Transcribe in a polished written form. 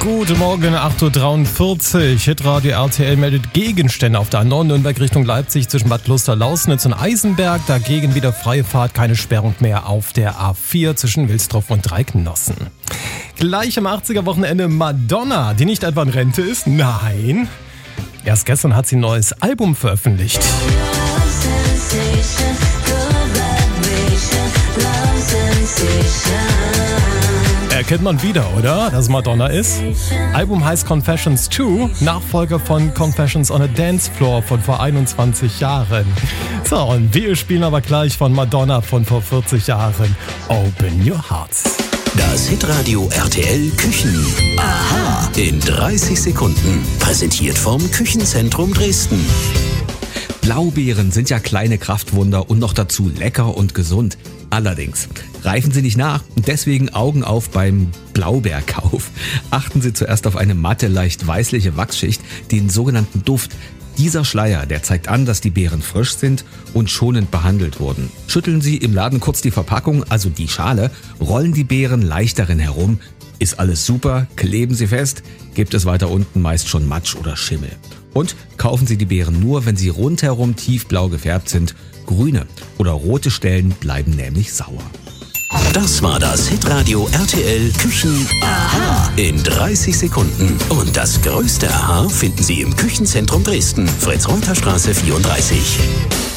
Guten Morgen, 8.43 Uhr. Hitradio RTL meldet Gegenstände auf der A9 Nürnberg Richtung Leipzig zwischen Bad Kloster-Lausnitz und Eisenberg. Dagegen wieder freie Fahrt, keine Sperrung mehr auf der A4 zwischen Wilsdorf und Dreiknossen. Gleich am 80er-Wochenende Madonna, die nicht etwa in Rente ist, nein. Erst gestern hat sie ein neues Album veröffentlicht. Erkennt man wieder, oder? Dass Madonna ist. Album heißt Confessions 2, Nachfolger von Confessions on a Dance Floor von vor 21 Jahren. So, und wir spielen aber gleich von Madonna von vor 40 Jahren. Open Your Hearts. Das Hitradio RTL Küchen. Aha, in 30 Sekunden. Präsentiert vom Küchenzentrum Dresden. Blaubeeren sind ja kleine Kraftwunder und noch dazu lecker und gesund. Allerdings reifen sie nicht nach und deswegen Augen auf beim Blaubeerkauf. Achten Sie zuerst auf eine matte, leicht weißliche Wachsschicht, den sogenannten Duft. Dieser Schleier, der zeigt an, dass die Beeren frisch sind und schonend behandelt wurden. Schütteln Sie im Laden kurz die Verpackung, also die Schale, rollen die Beeren leicht darin herum. Ist alles super, kleben Sie fest, gibt es weiter unten meist schon Matsch oder Schimmel. Und kaufen Sie die Beeren nur, wenn sie rundherum tiefblau gefärbt sind. Grüne oder rote Stellen bleiben nämlich sauer. Das war das Hitradio RTL Küchen Aha in 30 Sekunden. Und das größte Aha finden Sie im Küchenzentrum Dresden, Fritz-Reuter-Straße 34.